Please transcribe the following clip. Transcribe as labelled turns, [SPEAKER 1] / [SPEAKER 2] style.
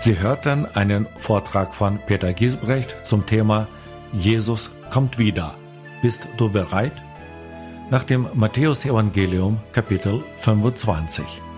[SPEAKER 1] Sie hörten einen Vortrag von Peter Giesbrecht zum Thema Jesus kommt wieder. Bist du bereit? Nach dem Matthäus-Evangelium, Kapitel 25.